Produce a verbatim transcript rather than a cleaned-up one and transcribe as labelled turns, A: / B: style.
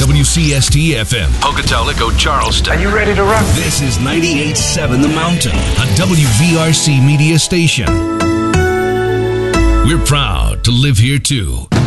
A: W C S T F M, Pocatello, Charleston.
B: Are you ready to rock?
A: This is ninety-eight point seven The Mountain, a W V R C media station. We're proud to live here too.